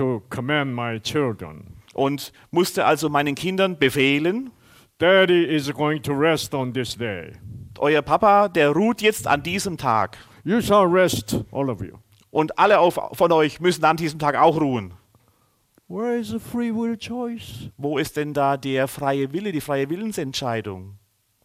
to command my children, und musste also meinen Kindern befehlen, Daddy is going to rest on this day. euer Papa, der ruht jetzt an diesem Tag. You shall rest, all of you. Und alle von euch müssen an diesem Tag auch ruhen. Where is the free will choice? Wo ist denn da der freie Wille, die freie Willensentscheidung?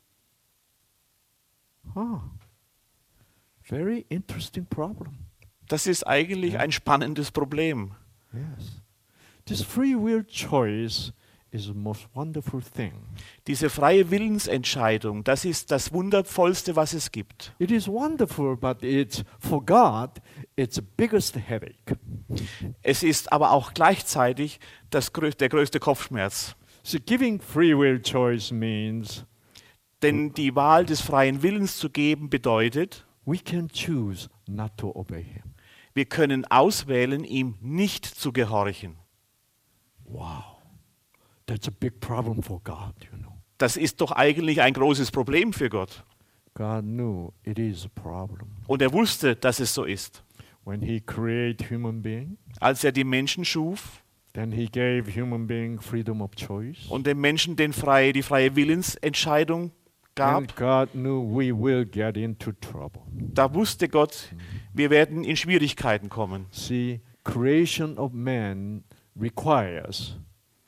Very interesting problem. Das ist eigentlich ein spannendes Problem. Yes. This free will choice is the most wonderful thing. Diese freie Willensentscheidung, das ist das Wundervollste, was es gibt. It is wonderful, but it's for God, it's the biggest headache. Es ist aber auch gleichzeitig der größte Kopfschmerz. So giving free will choice means Denn die Wahl des freien Willens zu geben bedeutet, we can choose not to obey him. wir können auswählen, ihm nicht zu gehorchen. Wow. That's a big problem for God, you know. Das ist doch eigentlich ein großes Problem für Gott. God knew it is a problem. Und er wusste, dass es so ist. When he created human being, Als er die Menschen schuf then he gave human being freedom of choice. und dem Menschen die freie Willensentscheidung gab, And God knew we will get into trouble. da wusste Gott, wir werden in Schwierigkeiten kommen. See, creation of man requires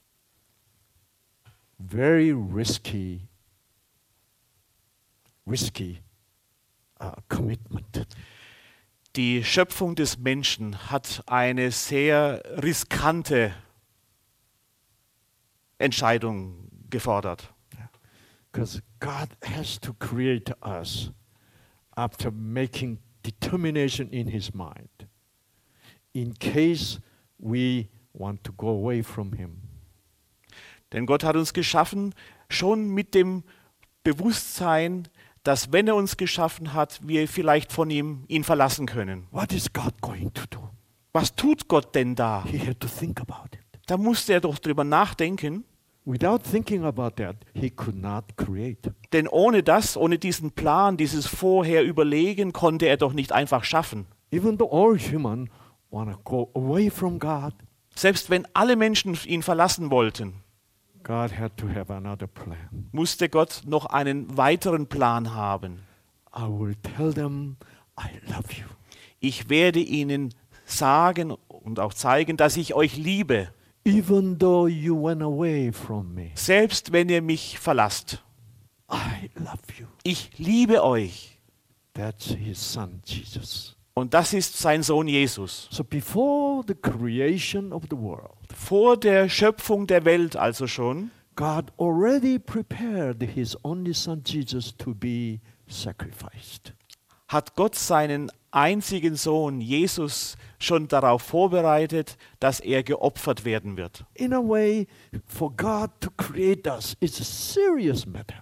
very risky commitment. Die Schöpfung des Menschen hat eine sehr riskante Entscheidung gefordert. Because God has to create us after making determination in his mind in case we want to go away from him. Denn Gott hat uns geschaffen, schon mit dem Bewusstsein, dass wenn er uns geschaffen hat, wir vielleicht von ihn verlassen können. What is God going to do? Was tut Gott denn da? He had to think about it. Da musste er doch drüber nachdenken, Without thinking about that, he could not create. denn ohne diesen Plan, dieses Vorher-Überlegen, konnte er doch nicht einfach schaffen. Even though all humans want to go away from God, Selbst wenn alle Menschen ihn verlassen wollten, God had to have another plan. musste Gott noch einen weiteren Plan haben. I will tell them I love you. Ich werde ihnen sagen und auch zeigen, dass ich euch liebe, Even though you went away from me, selbst wenn ihr mich verlasst. I love you. Ich liebe euch. That's his son, Jesus. Und das ist sein Sohn Jesus. So before the creation of the world, Vor der Schöpfung der Welt also schon, God already prepared his only son, Jesus, to be sacrificed. hat Gott seinen einzigen Sohn Jesus schon darauf vorbereitet, dass er geopfert werden wird. In a way, for God to create us is a serious matter.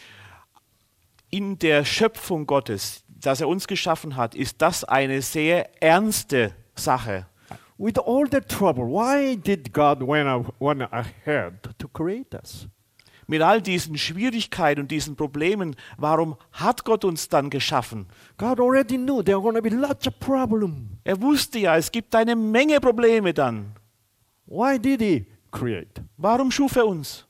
In der Schöpfung Gottes, dass er uns geschaffen hat, ist das eine sehr ernste Sache. With all the trouble, why did God went ahead to create us? Mit all diesen Schwierigkeiten und diesen Problemen, warum hat Gott uns dann geschaffen? God already knew there are going to be lots of problems. Er wusste ja, es gibt eine Menge Probleme dann. Why did he create? Warum schuf er uns?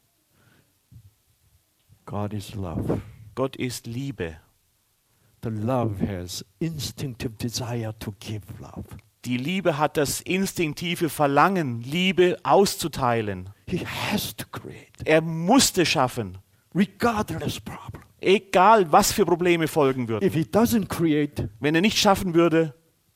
God is love. Gott ist Liebe. The love has instinctive desire to give love. Die Liebe hat das instinktive Verlangen, Liebe auszuteilen. He has to create, Er musste schaffen, regardless problem. egal was für Probleme folgen würden. If he doesn't create, Wenn er nicht schaffen würde,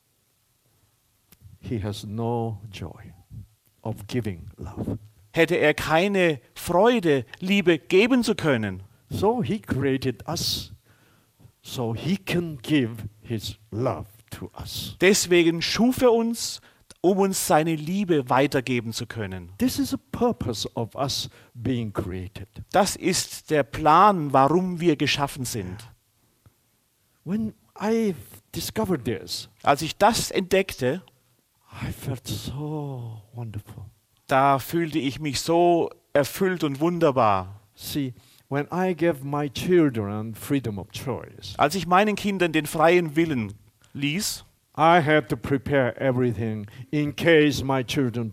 he has no joy of giving love. hätte er keine Freude, Liebe geben zu können. So he created us so he can give his love to us. Deswegen schuf er uns, um uns seine Liebe weitergeben zu können. This is the purpose of us being created. Das ist der Plan, warum wir geschaffen sind. When I discovered this, Als ich das entdeckte, I felt so wonderful. da fühlte ich mich so erfüllt und wunderbar. See, when I gave my children freedom of choice, Als ich meinen Kindern den freien Willen ließ, I had to prepare everything in case my children